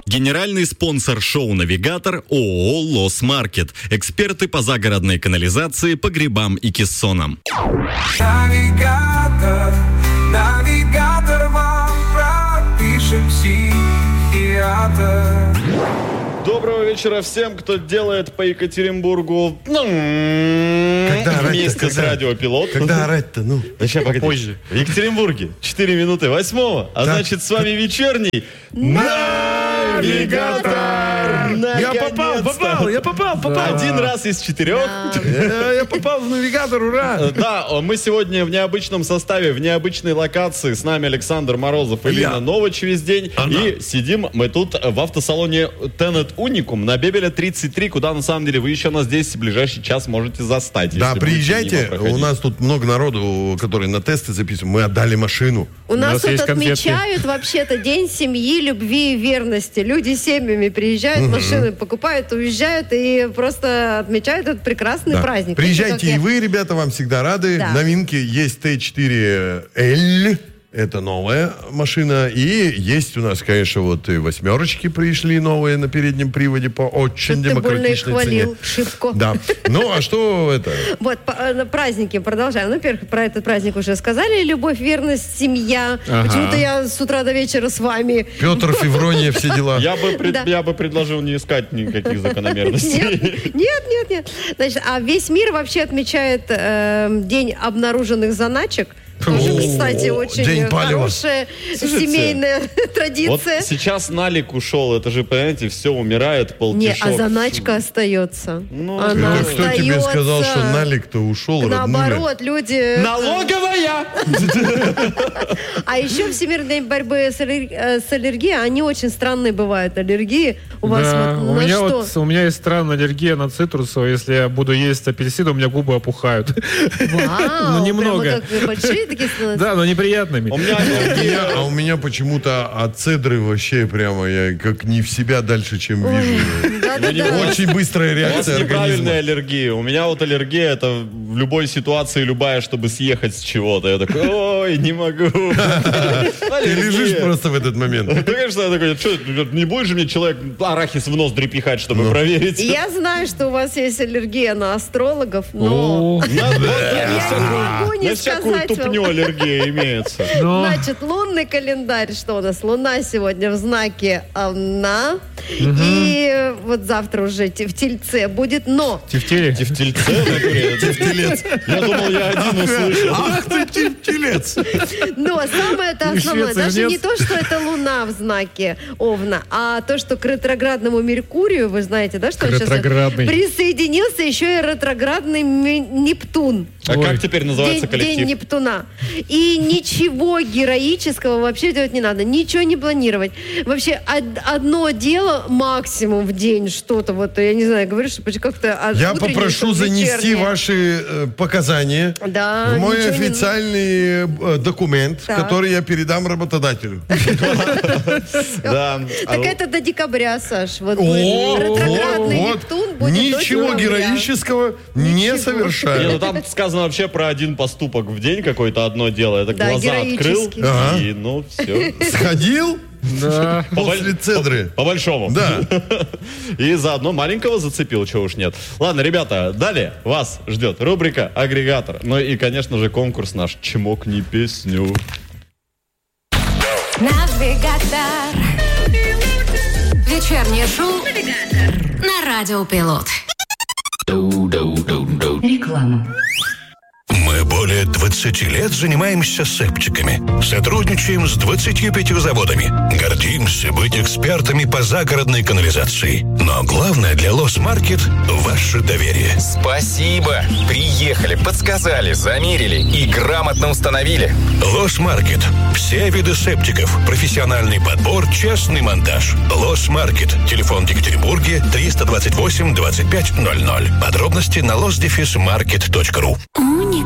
Генеральный спонсор шоу «Навигатор» ООО «Лос Маркет». Эксперты по загородной канализации, погребам и кессонам. Навигатор, навигатор, вам пропишем психиатр. Доброго вечера всем, кто делает по Екатеринбургу вместе с Радио Пилот. Когда орать-то, ну? Сейчас, погоди. Позже. В Екатеринбурге 4 минуты 8-го, а Так. значит с вами вечерний Навигатор. Я попал. Один раз из 4. Я попал в навигатор, ура! Да, мы сегодня в необычном составе, в необычной локации. С нами Александр Морозов и Лина Нович весь день. И сидим мы тут в автосалоне Tenet Unicum на Бебеля 33, куда на самом деле вы еще нас здесь в ближайший час можете застать. Да, если будете приезжайте, мимо проходить. у нас тут много народу, которые на тесты записывают. Мы отдали машину. У нас тут есть конфетки. отмечают вообще-то День семьи, любви и верности. Люди семьями приезжают, машины покупают, уезжают и просто отмечают этот прекрасный Да. праздник. Приезжайте и вы, ребята, вам всегда рады. Да. Новинки есть Т4Л. Это новая машина. И есть у нас, конечно, вот и 8-очки пришли новые на переднем приводе по очень Ты больно их демократичной цене. хвалил, шибко. Да. Ну, а что это? Вот, праздники продолжаем. Ну, во-первых, про этот праздник уже сказали. Любовь, верность, семья. Почему-то я с утра до вечера с вами. Петр, Феврония, все дела. Я бы Да. предложил не искать никаких закономерностей. Нет. Значит, а весь мир вообще отмечает День обнаруженных заначек. Тоже, кстати, очень День палева. хорошая Слушайте, семейная Вот традиция. сейчас налик ушел, это же, понимаете, все умирает, Не, полтишок. а заначка остается. Ну, Она Это кто тебе остается. сказал, что налик-то ушел? роднуля? Наоборот, люди... Налоговая! А еще Всемирный день борьбы с аллергией, они очень странные бывают, аллергии. У вас Да, вот у на меня что? вот у меня есть странная аллергия на цитрусовые. Если я буду есть апельсин, у меня губы опухают. Вау, Ну, немного. прямо как большие такие становятся. Да, но неприятными. У меня аллергия. А у меня почему-то от цедры вообще прямо я как не в себя дальше, чем вижу. Да-да-да. Очень быстрая У вас реакция неправильная организма. аллергия. У меня вот аллергия, это в любой ситуации любая, чтобы съехать с чего-то. Я такой, ой, не могу. Ты лежишь просто в этот момент. Ну, конечно, я такой, что, не будешь же мне человек арахис в нос дрепихать, чтобы проверить? Я знаю, что у вас есть аллергия на астрологов, но... О, Я не могу не На всякую сказать тупню вам. аллергия имеется. но Значит, лунный календарь, что у нас? Луна сегодня в знаке Овна. И вот завтра уже в Тельце будет, но... тефтели. В тельце, в натуре. Телец. Я думал, я один услышал. Ах ты, телец. Но самое-то Из основное, Швеции даже в не лес. то, что это Луна в знаке Овна, а то, что к ретроградному Меркурию, вы знаете, да, что он сейчас Ретроградный. присоединился еще и ретроградный Нептун. А Ой. как теперь называется День коллектив? Нептуна. И ничего героического вообще делать не надо. Ничего не планировать. Вообще одно дело максимум в день что-то. Вот, я не знаю, говорю, что как-то... Я утреннее, попрошу что занести вечернее. ваши показания Да, в мой ничего не- официальный документ, Так. который я передам работодателю. Да. Так это до декабря, Саш. Вот О, будет ретроградный вот. Нептун будет до Ничего декабря. героического не Ничего. Не, совершаю. ну там сказано вообще про один поступок в день, какое-то одно дело. Это Да, глаза открыл, героический. Ага. и ну все. Сходил Да. после цедры. По большому. Да. И заодно маленького зацепил, чего уж нет. Ладно, ребята, далее вас ждет рубрика «Агрегатор». Ну и, конечно же, конкурс наш «Чмокни песню». Навигатор. Вечернее шоу на Радио Пилот. Реклама. Мы более 20 лет занимаемся септиками. Сотрудничаем с 25 заводами. Гордимся быть экспертами по загородной канализации. Но главное для Лос Маркет – ваше доверие. Спасибо. Приехали, подсказали, замерили и грамотно установили. Лос Маркет. Все виды септиков. Профессиональный подбор, честный монтаж. Лос Маркет. Телефон в Екатеринбурге 328 2500. Подробности на losdefismarket.ru. Уникум.